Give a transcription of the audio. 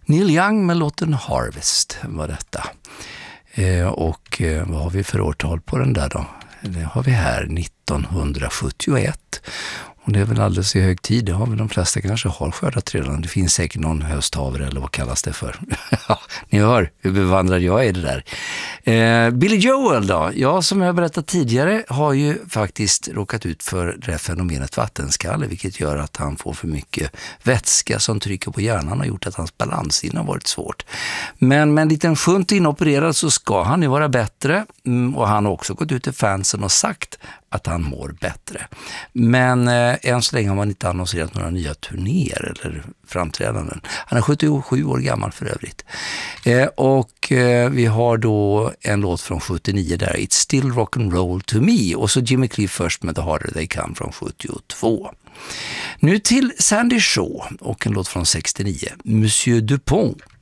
Neil Young med låten Harvest var detta. Vad har vi för årtal på den där då? Det har vi här 1971. Och det är väl alldeles i hög tid. Det har väl de flesta kanske har skördat redan. Det finns säkert någon hösthavre eller vad kallas det för. Ni hör hur bevandrad jag är i det där. Billy Joel då? Ja, som jag berättat tidigare har ju faktiskt råkat ut för det fenomenet vattenskalle, vilket gör att han får för mycket vätska som trycker på hjärnan och gjort att hans balanssinne har varit svårt. Men med en liten shunt inopererad så ska han ju vara bättre, och han har också gått ut till fansen och sagt att han mår bättre. Men än så länge har man inte annonserat några nya turnéer eller framträdanden. Han är 77 år gammal för övrigt. Vi har då en låt från 79 där, It's Still Rock and Roll to Me, och så Jimmy Cliff först med The Harder They Come från 72. Nu till Sandy Shaw och en låt från 69, Monsieur Dupont.